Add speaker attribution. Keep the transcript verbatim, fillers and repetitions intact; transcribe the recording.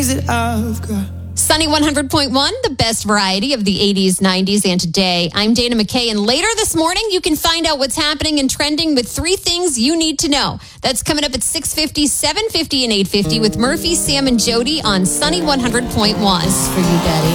Speaker 1: days that I've got.
Speaker 2: Sunny one hundred point one, the best variety of the eighties, nineties, and today. I'm Dana McKay, and later this morning, you can find out what's happening and trending with three things you need to know. That's coming up at six fifty, seven fifty, and eight fifty with Murphy, Sam, and Jody on Sunny one hundred point one.
Speaker 3: For you, Daddy.